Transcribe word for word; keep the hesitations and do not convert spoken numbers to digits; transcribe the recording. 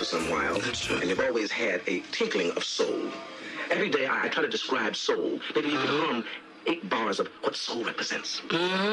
for some while, and they've always had a tinkling of soul. Every day I, I try to describe soul. Maybe you can hum eight bars of what soul represents. Mm-hmm.